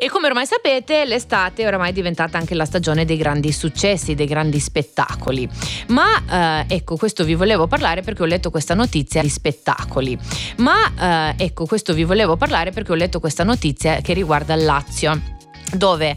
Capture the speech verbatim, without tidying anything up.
E come ormai sapete, l'estate è oramai diventata anche la stagione dei grandi successi, dei grandi spettacoli. Ma eh, ecco, questo vi volevo parlare perché ho letto questa notizia di spettacoli. Ma eh, ecco, questo vi volevo parlare perché ho letto questa notizia che riguarda il Lazio, dove